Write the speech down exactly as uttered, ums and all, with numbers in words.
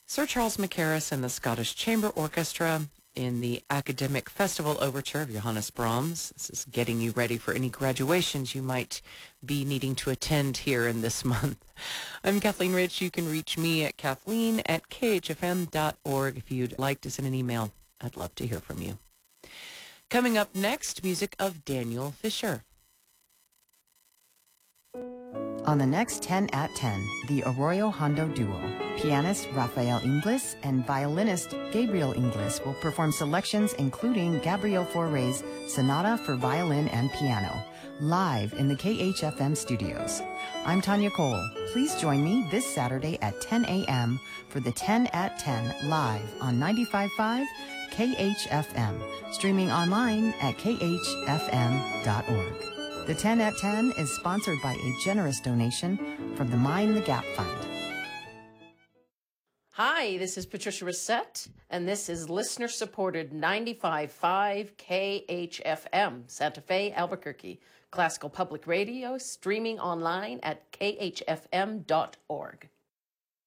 Sir Charles Mackerras and the Scottish Chamber Orchestra in the Academic Festival Overture of Johannes Brahms. This is getting you ready for any graduations you might be needing to attend here in this month. I'm Kathleen Rich. You can reach me at Kathleen at K H F M dot org. If you'd like to send an email, I'd love to hear from you. Coming up next, music of Daniel Fisher. On the next ten at ten, the Arroyo Hondo duo, pianist Rafael Ingles and violinist Gabriel Ingles will perform selections including Gabriel Fauré's Sonata for Violin and Piano, live in the K H F M studios. I'm Tanya Cole. Please join me this Saturday at ten a.m. for the ten at ten live on ninety-five point five K H F M, streaming online at K H F M dot org. The ten at ten is sponsored by a generous donation from the Mind the Gap Fund. Hi, this is Patricia Reset, and this is listener-supported ninety-five point five K H F M, Santa Fe, Albuquerque, classical public radio, streaming online at K H F M dot org.